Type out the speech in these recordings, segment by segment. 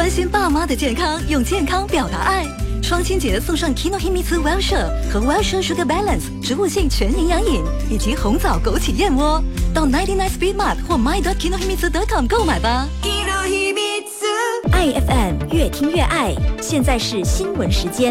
关心爸妈的健康，用健康表达爱。双亲节送上 Kinohimitsu Wellshire 和 Wellshire Sugar Balance 植物性全营养饮，以及红枣枸杞燕窝。到99 Speed Mart 或 my.kinohimitsu.com 购买吧。 爱 FM 越听越爱，现在是新闻时间。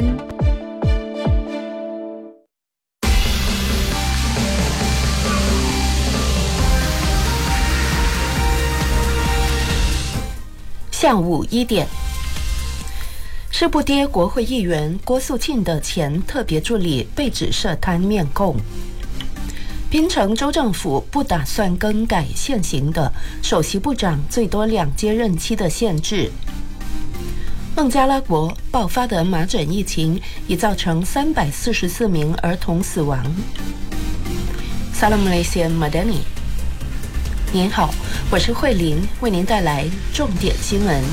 下午1点，市部跌国会议员郭素庆的前特别助理被指涉贪面控。槟城州政府不打算更改现行的首席部长最多2届任期的限制。孟加拉国爆发的麻疹疫情已造成344名儿童死亡。Salam Malaysia Madani。您好，我是慧琳，为您带来重点新闻。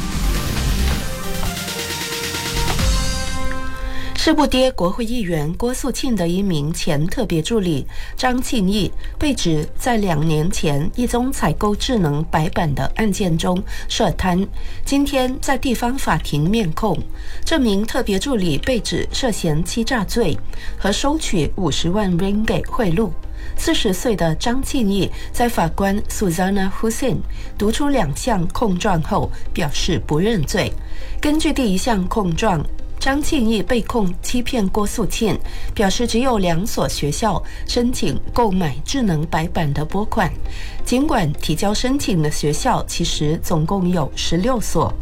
市部跌国会议员郭素庆的一名前特别助理张庆义被指在2年前一宗采购智能白板的案件中涉贪，今天在地方法庭面控。这名特别助理被指涉嫌欺诈罪和收取50万 ringgit 贿赂。40岁的张庆义在法官 Suzana Hussein 读出2项控状后表示不认罪。根据第1项控状，张庆义被控欺骗郭素庆，表示只有2所学校申请购买智能白板的拨款，尽管提交申请的学校其实总共有16所。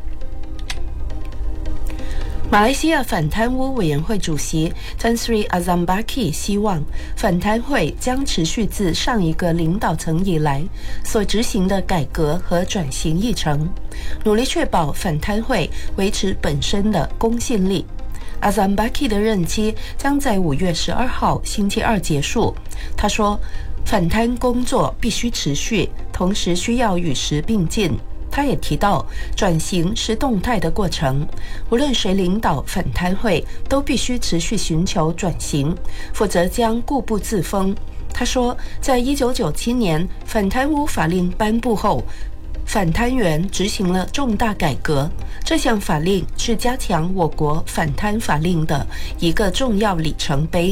马来西亚反贪污委员会主席 Tan Sri Azam Baki 希望反贪会将持续自上一个领导层以来所执行的改革和转型议程，努力确保反贪会维持本身的公信力。Azam Baki 的任期将在5月12号星期二结束。他说，反贪工作必须持续，同时需要与时并进。他也提到，转型是动态的过程，无论谁领导反贪会，都必须持续寻求转型，否则将固步自封。他说，在1997年反贪污法令颁布后，反贪员执行了重大改革，这项法令是加强我国反贪法令的一个重要里程碑。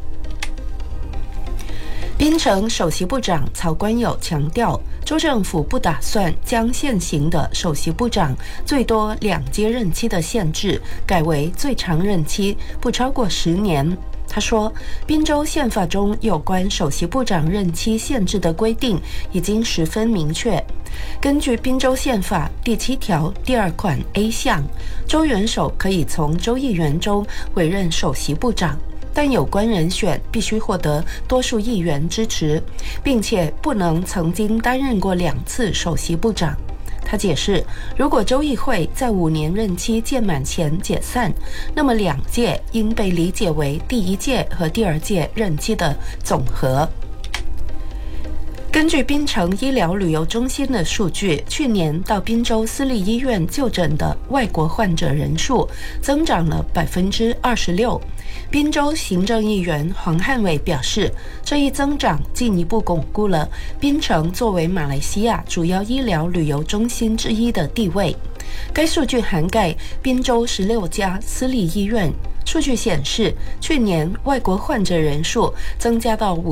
槟城首席部长曹观友强调，州政府不打算将现行的首席部长最多2届任期的限制改为最长任期不超过10年。他说，槟州宪法中有关首席部长任期限制的规定已经十分明确。根据槟州宪法第7条第2款 A 项，州元首可以从州议员中委任首席部长，但有关人选必须获得多数议员支持，并且不能曾经担任过2次首席部长。他解释，如果州议会在5年任期届满前解散，那么2届应被理解为第1届和第2届任期的总和。根据槟城医疗旅游中心的数据，去年到槟州私立医院就诊的外国患者人数增长了26%。槟州行政议员黄汉伟表示，这一增长进一步巩固了槟城作为马来西亚主要医疗旅游中心之一的地位。该数据涵盖槟州16家私立医院。数据显示，去年外国患者人数增加到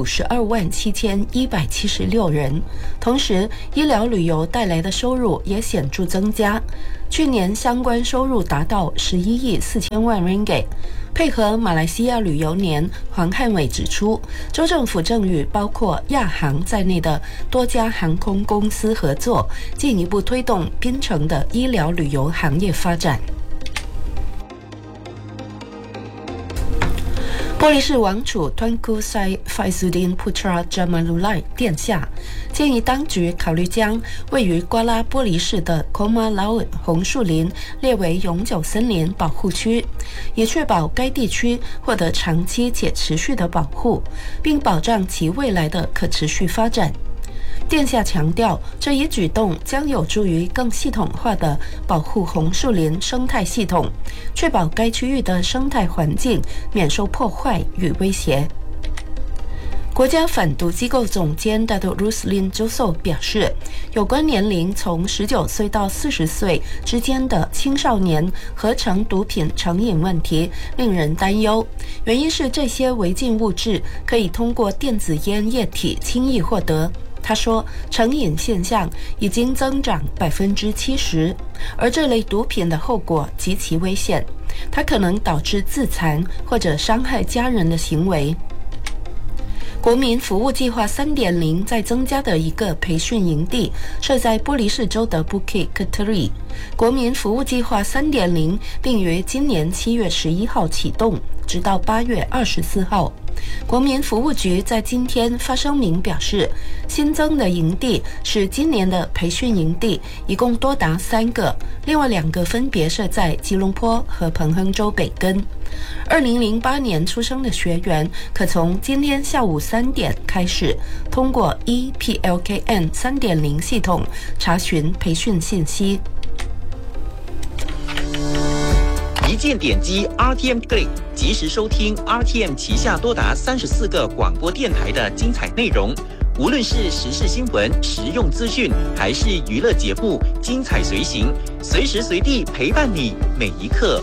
527176人，同时医疗旅游带来的收入也显著增加。去年相关收入达到11亿4千万 ringgit。配合马来西亚旅游年，黄汉伟指出，州政府正与包括亚航在内的多家航空公司合作，进一步推动槟城的医疗旅游行业发展。玻璃市王储 Tunku Sai Faizuddin Putra Jamalullah 殿下建议当局考虑将位于瓜拉玻璃市的 Koma Laut 红树林列为永久森林保护区，以确保该地区获得长期且持续的保护，并保障其未来的可持续发展。殿下强调，这一举动将有助于更系统化地保护红树林生态系统，确保该区域的生态环境免受破坏与威胁。 国家反毒机构总监 Dato Ruslan Joso 表示，有关年龄从19岁到40岁之间的青少年合成毒品成瘾问题令人担忧，原因是这些违禁物质可以通过电子烟液体轻易获得。他说，成瘾现象已经增长70%，而这类毒品的后果极其危险，它可能导致自残或者伤害家人的行为。国民服务计划 3.0 在增加的一个培训营地设在波利市州的 Bukit Keteri。国民服务计划 3.0 并于今年7月11号启动，直到8月24号。国民服务局在今天发声明表示，新增的营地是今年的培训营地，一共多达3个，另外2个分别设在吉隆坡和彭亨州北根。2008年出生的学员可从今天下午3点开始，通过 EPLKN 3.0 系统查询培训信息。 一键点击 RTM Click， 及时收听 RTM 旗下多达34个广播电台的精彩内容。无论是时事新闻、实用资讯，还是娱乐节目，精彩随行，随时随地陪伴你每一刻。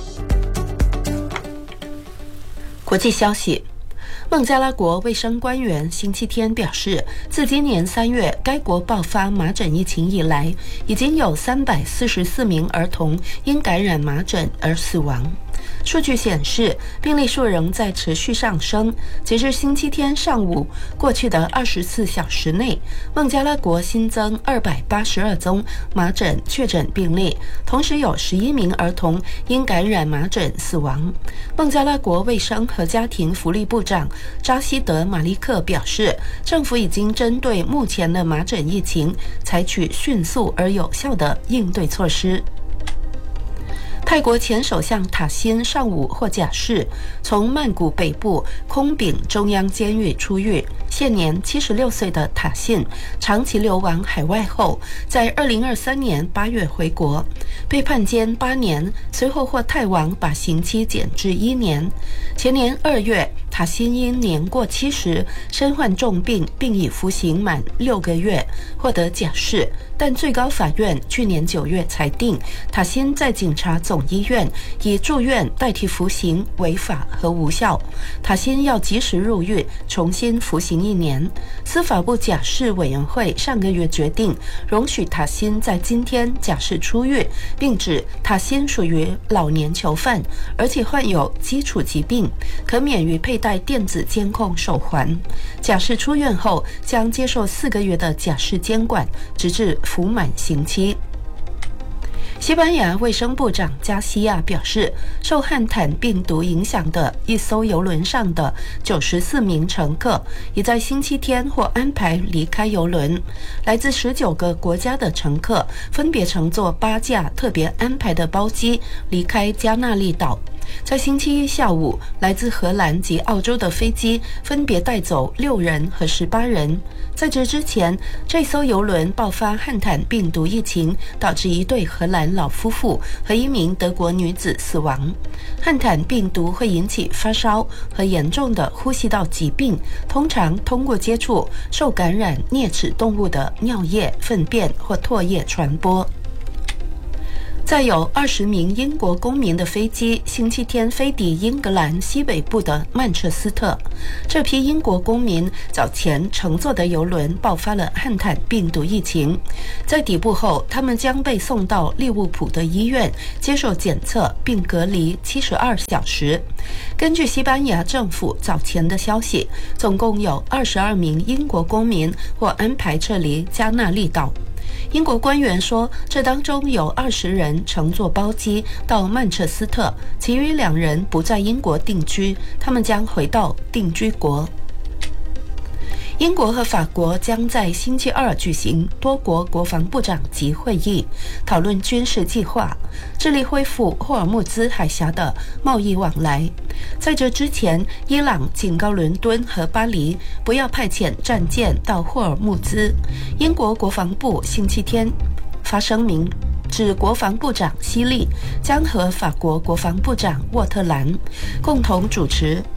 国际消息。孟加拉国卫生官员星期天表示，自今年3月该国爆发麻疹疫情以来，已经有344名儿童因感染麻疹而死亡。数据显示，病例数仍在持续上升。截至星期天上午，过去的24小时内，孟加拉国新增282宗麻疹确诊病例，同时有11名儿童因感染麻疹死亡。孟加拉国卫生和家庭福利部长扎希德·马利克表示，政府已经针对目前的麻疹疫情采取迅速而有效的应对措施。泰国前首相塔辛上午获假释，从曼谷北部空丙中央监狱出狱。现年76岁的塔辛长期流亡海外后，在2023年8月回国，被判监8年，随后获泰王把刑期减至1年。前年2月，塔辛因年过70，身患重病，并已服刑满6个月，获得假释。但最高法院去年9月裁定，塔辛在警察总医院以住院代替服刑违法和无效，塔辛要及时入狱，重新服刑1年。司法部假释委员会上个月决定容许塔辛在今天假释出狱，并指塔辛属于老年囚犯，而且患有基础疾病，可免于佩戴电子监控手环。假释出院后将接受4个月的假释监管，直至服满刑期。西班牙卫生部长加西亚表示，受汉坦病毒影响的一艘邮轮上的94名乘客已在星期天或安排离开邮轮。来自19个国家的乘客分别乘坐8架特别安排的包机离开加那利岛。在星期一下午，来自荷兰及澳洲的飞机分别带走6人和18人。在这之前，这艘邮轮爆发汉坦病毒疫情，导致一对荷兰老夫妇和一名德国女子死亡。汉坦病毒会引起发烧和严重的呼吸道疾病，通常通过接触受感染啮齿动物的尿液、粪便或唾液传播。载有20名英国公民的飞机星期天飞抵英格兰西北部的曼彻斯特。这批英国公民早前乘坐的邮轮爆发了汉坦病毒疫情，在抵埗后，他们将被送到利物浦的医院接受检测并隔离72小时。根据西班牙政府早前的消息，总共有22名英国公民或安排撤离加那利岛。英国官员说，这当中有20人乘坐包机到曼彻斯特，其余2人不在英国定居，他们将回到定居国。英国和法国将在星期二举行多国国防部长级会议，讨论军事计划，致力恢复霍尔木兹海峡的贸易往来。在这之前，伊朗警告伦敦和巴黎不要派遣战舰到霍尔木兹。英国国防部星期天发声明，指国防部长希利将和法国国防部长沃特兰共同主持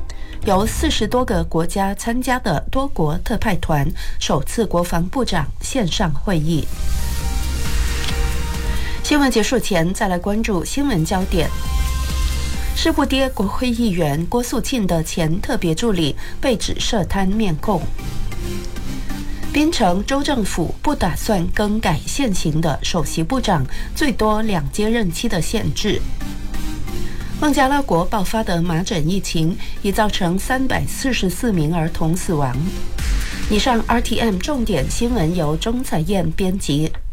由40多个国家参加的多国特派团首次国防部长线上会议。新闻结束前，再来关注新闻焦点。事不跌，国会议员郭素沁的前特别助理被指涉贪面控。槟城州政府不打算更改现行的首席部长最多2届任期的限制。孟加拉国爆发的麻疹疫情已造成344名儿童死亡。以上 RTM 重点新闻由钟彩燕编辑。